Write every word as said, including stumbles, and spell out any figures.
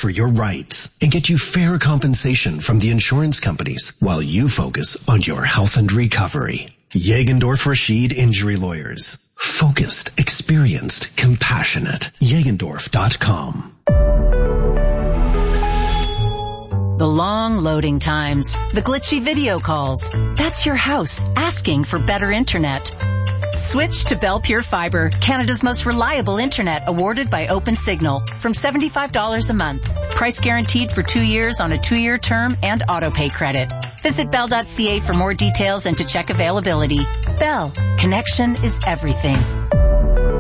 for your rights and get you fair compensation from the insurance companies while you focus on your health and recovery. Jagendorf Rashid Injury Lawyers. Focused, experienced, compassionate. Jagendorf dot com. The long loading times, the glitchy video calls. That's your house asking for better internet. Switch to Bell Pure Fiber, Canada's most reliable internet, awarded by OpenSignal, from seventy-five dollars a month. Price guaranteed for two years on a two-year term and auto-pay credit. Visit bell dot c a for more details and to check availability. Bell, connection is everything.